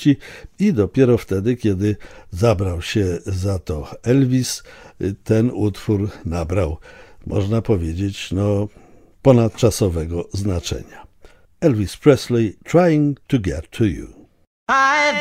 i dopiero wtedy, kiedy zabrał się za to Elvis, ten utwór nabrał, można powiedzieć, ponadczasowego znaczenia. Elvis Presley, Trying to Get to You.